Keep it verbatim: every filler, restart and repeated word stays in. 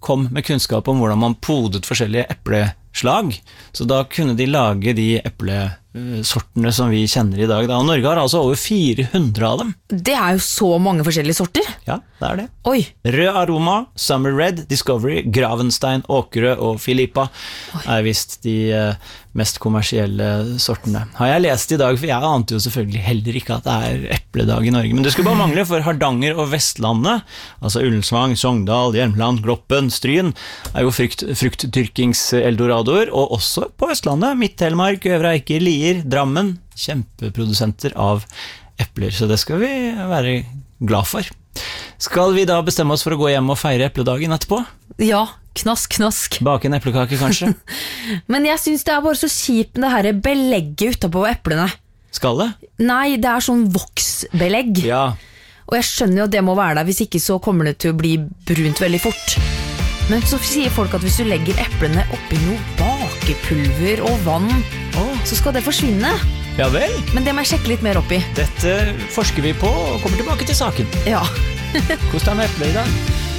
kom med kunnskap om hvordan man podet forskjellige epleslag, så da kunne de lage de eplesortene som vi kjenner i dag. Da. Og Norge har altså over fire hundre av dem. Det er jo så mange forskjellige sorter. Ja, det er det. Oi. Rød Aroma, Summer Red, Discovery, Gravenstein, Åkerø og Filippa Oi. Er vist de uh, mest kommersielle sortene. Har jeg lest i dag, for jeg ante jo selvfølgelig heller ikke at det er epledag i Norge, men det skulle bare mangle, for Hardanger og Vestlandet, altså Ullensvang, Sogndal, Hjelmland, Gloppen, Stryn, er jo frukt, fruktdyrkings-eldoradoer, og også på Østlandet, Midt-Telemark, Øvre Eiker, Lier, Drammen, kjempeprodusenter av epler, så det skal vi være glad for. Skal vi da bestemme oss for å gå hjem og feire epledagen etterpå? Ja, knask, knask. Bake en eplekake, kanskje? Men jeg synes det er bare så kjipt med det her belegget utenpå eplene. Skal det? Nei, det er sånn voksbelegg. Ja. Og jeg skjønner jo at det må være der, hvis ikke så kommer det til å bli brunt veldig fort. Men så sier folk at hvis du legger eplene oppi noe bakepulver og vann, oh. så skal det forsvinne. Ja vel. Men det må jeg sjekke litt mer oppi. Dette forsker vi på og kommer tilbake til saken. Ja. Kos deg med epler i dag.